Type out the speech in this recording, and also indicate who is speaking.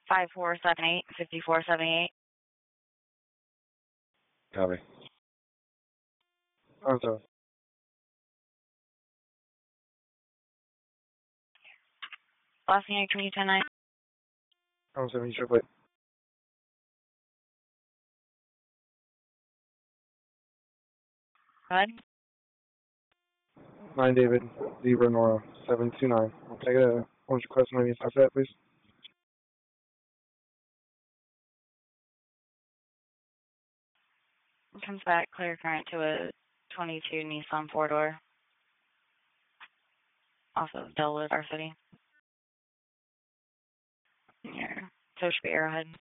Speaker 1: 5478.
Speaker 2: Copy. Oh, so.
Speaker 1: Last thing, can you 10-9?
Speaker 2: Oh, 7, triple eight.
Speaker 1: Go ahead.
Speaker 2: 9 David, Zebra Nora, 729. I'll take it. What's your question? Maybe start that, please.
Speaker 1: It comes back clear current to a 22 Nissan 4-door. Also Delwood, our city. Yeah. So it should be Arrowhead.